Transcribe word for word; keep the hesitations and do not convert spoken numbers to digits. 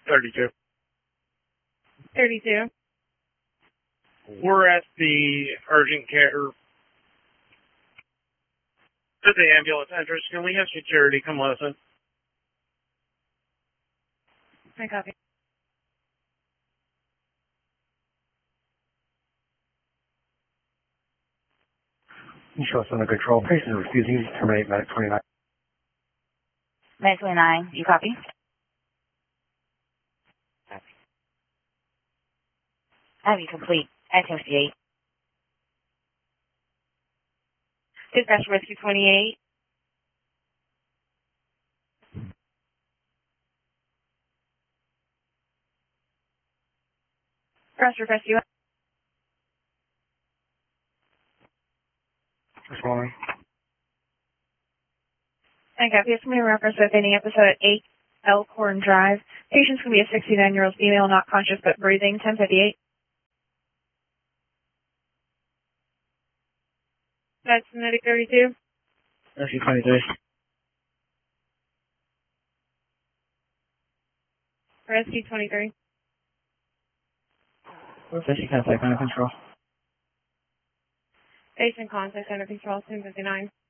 thirty-two. thirty-two. We're at the urgent care, to the ambulance entrance. Can we have security come listen? I copy. Show us under control. Patient refusing to terminate medic twenty-nine. Medic twenty-nine, you copy? Copy. Have you complete at fifty-eight. Dispatch Rescue twenty-eight. Cross request you. Responding. I got this from reference with any episode at eight Elkhorn Drive. Patient's going to be a sixty-nine-year-old female, not conscious but breathing, ten fifty-eight. That's Medic thirty-two. Rescue twenty-three. Rescue twenty-three. Rescue contact under control. Patient contact under control, ten fifty-nine.